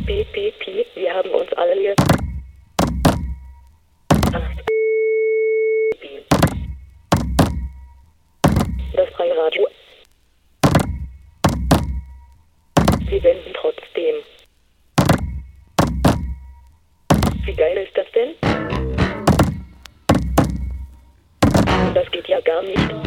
Piep, piep, piep, wir haben uns alle hier. Das freie Radio. Sie senden trotzdem. Wie geil ist das denn? Das geht ja gar nicht.